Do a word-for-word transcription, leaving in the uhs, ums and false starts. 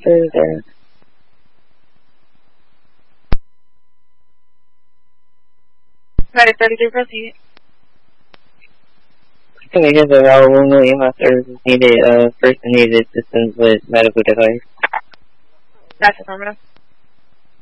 further. Right, thirty-three, proceed. Estimated that about one million health services needed, uh, person needed assistance with medical device. That's affirmative.